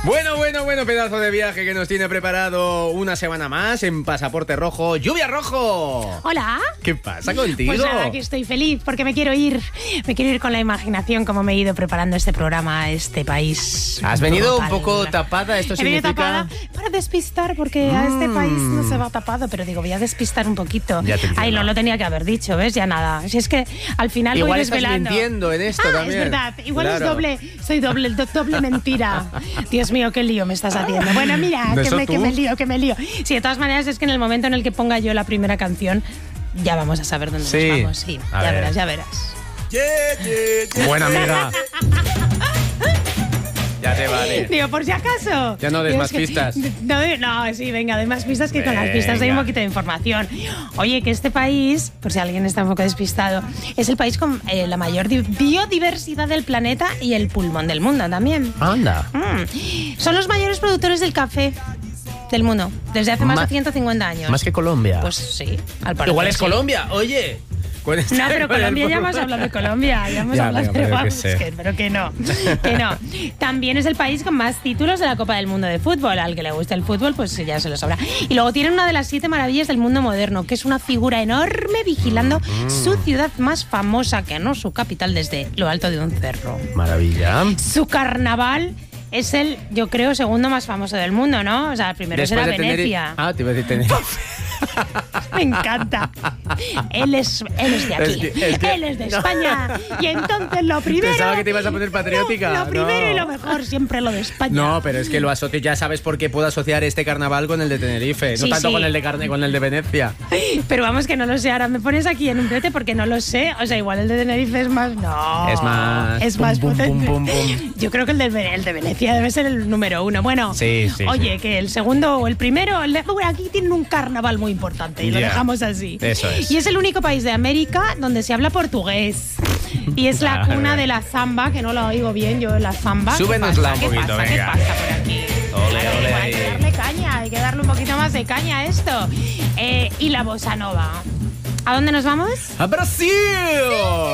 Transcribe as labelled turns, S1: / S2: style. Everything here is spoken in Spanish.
S1: Bueno, pedazo de viaje que nos tiene preparado una semana más en Pasaporte Rojo. ¡Lluvia Rojo!
S2: Hola.
S1: ¿Qué pasa contigo?
S2: Pues nada, aquí estoy feliz porque me quiero ir con la imaginación como me he ido preparando este programa a este país.
S1: ¿Has venido un poco tapada? ¿Esto
S2: He venido
S1: significa...?
S2: tapada para despistar porque a este país no se va tapado, pero digo, voy a despistar un poquito.
S1: Ya te entiendo.
S2: Ay, no lo tenía que haber dicho, ¿ves? Ya nada. Si es que al final
S1: Igual
S2: voy
S1: estás
S2: desvelando.
S1: mintiendo en esto también.
S2: Es verdad. Igual
S1: Claro.
S2: es doble. Soy doble mentira. Dios mío, qué lío me estás haciendo. Bueno, mira,
S1: ¿Eso
S2: que
S1: tú?
S2: me lío. Sí, de todas maneras es que en el momento en el que ponga yo la primera canción, ya vamos a saber dónde
S1: Sí.
S2: nos vamos. Sí,
S1: A ver.
S2: ya verás.
S1: Buena amiga. Ya te vale.
S2: Digo, por si acaso.
S1: Ya no des
S2: Digo,
S1: más
S2: es que-
S1: pistas.
S2: No, sí, venga, doy más pistas que con las pistas doy un
S1: Venga.
S2: poquito de información. Oye, que este país, por si alguien está un poco despistado, es el país con la mayor biodiversidad del planeta y el pulmón del mundo también.
S1: Anda.
S2: Son los mayores productores del café del mundo, desde hace más
S1: Ma-
S2: de 150 años.
S1: Más que Colombia.
S2: Pues sí, al parecer.
S1: Igual es
S2: sí.
S1: Colombia, oye. Con este-
S2: No, pero
S1: con el
S2: Colombia ya
S1: pulmón.
S2: hemos hablado de Colombia, ya hemos
S1: Ya,
S2: hablado
S1: venga,
S2: de
S1: pero yo qué sé.
S2: pero que no. También es el país con más títulos de la Copa del Mundo de Fútbol. Al que le guste el fútbol, pues ya se lo sabrá. Y luego tienen una de las 7 maravillas del mundo moderno, que es una figura enorme vigilando su ciudad más famosa, que no su capital, desde lo alto de un cerro.
S1: Maravilla.
S2: Su carnaval es el, yo creo, segundo más famoso del mundo, ¿no? O sea, primero será
S1: de Tenerife-
S2: Venecia.
S1: Ah, te iba a decir Tenerife.
S2: Me encanta. Él es de aquí.
S1: Es que-
S2: Él es de España. Y entonces lo primero...
S1: Pensaba que te ibas a poner patriótica.
S2: No, lo primero
S1: No.
S2: y lo mejor, siempre lo de España.
S1: No, pero es que lo asocio, ya sabes por qué puedo asociar este carnaval con el de Tenerife, no
S2: Sí,
S1: tanto
S2: sí.
S1: con el de carne, con el de Venecia.
S2: Pero vamos, que no lo sé. Ahora me pones aquí en un brete porque no lo sé. O sea, igual el de Tenerife es más... No.
S1: Es más...
S2: Es
S1: pum,
S2: más
S1: pum,
S2: potente.
S1: pum, pum, pum.
S2: Yo creo que el de Venecia debe ser el número 1. Bueno,
S1: Sí,
S2: oye,
S1: sí.
S2: que el segundo o el primero... Bueno, aquí tienen un carnaval muy importante y lo
S1: Ya.
S2: dejamos así.
S1: Eso es.
S2: Y es el único país de América donde se habla portugués. Y es la
S1: Claro.
S2: cuna de la zamba, que no lo oigo bien yo, la zamba. ¿Qué
S1: Súbenosla
S2: pasa?
S1: un poquito,
S2: ¿Qué pasa?
S1: venga.
S2: ¿Qué pasa por aquí?
S1: Ole,
S2: Claro,
S1: ole.
S2: Hay que darle caña, hay que darle un poquito más de caña a esto. Y la bossa nova. ¿A dónde nos vamos?
S1: ¡A Brasil!